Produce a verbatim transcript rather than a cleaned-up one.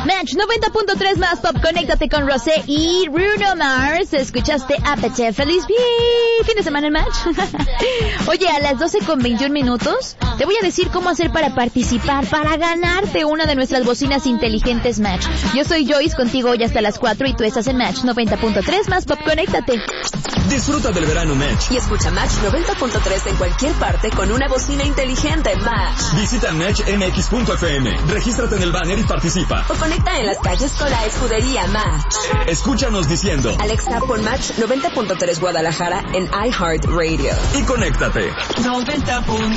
Match noventa punto tres más Pop. Conéctate con Rosé y Bruno Mars. Escuchaste Apete. Feliz fin de semana en Match. Oye, a las doce con veintiún minutos te voy a decir cómo hacer para participar, para ganarte una de nuestras bocinas inteligentes Match. Yo soy Joyce, contigo hoy hasta las cuatro y tú estás en Match noventa punto tres más Pop. Conéctate. Disfruta del verano Match. Y escucha Match noventa punto tres en cualquier parte con una bocina inteligente Match. Visita match m x punto f m. Regístrate en el banner y participa. O conecta en las calles con la escudería Match. Escúchanos diciendo: Alexa, pon Match noventa punto tres Guadalajara en iHeartRadio. Y conéctate. noventa punto tres